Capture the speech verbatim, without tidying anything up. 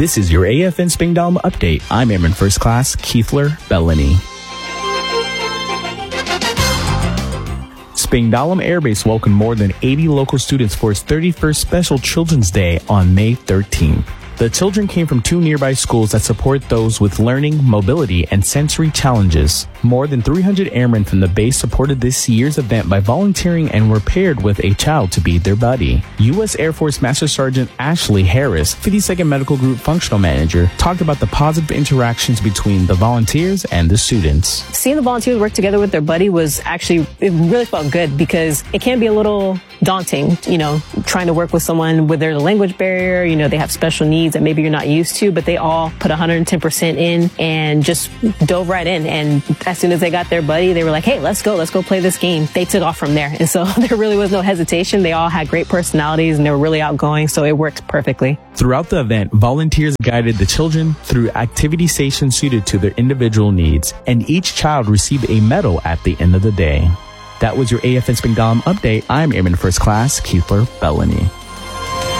This is your A F N Spingdalum update. I'm Airman First Class Keithler Bellany. Spingdalum Air Base welcomed more than eighty local students for its thirty-first Special Children's Day on May thirteenth. The children came from two nearby schools that support those with learning, mobility, and sensory challenges. More than three hundred airmen from the base supported this year's event by volunteering and were paired with a child to be their buddy. U S Air Force Master Sergeant Ashley Harris, fifty-second Medical Group Functional Manager, talked about the positive interactions between the volunteers and the students. Seeing the volunteers work together with their buddy was actually, it really felt good because it can be a little daunting, you know, trying to work with someone with their language barrier, you know, they have special needs that maybe you're not used to, but they all put one hundred ten percent in and just dove right in. And as soon as they got their buddy, they were like, hey, let's go, let's go play this game. They took off from there. And so there really was no hesitation. They all had great personalities and they were really outgoing. So it worked perfectly. Throughout the event, volunteers guided the children through activity stations suited to their individual needs, and each child received a medal at the end of the day. That was your A F N Spingdalum update. I'm Airman First Class Keithler Bellany.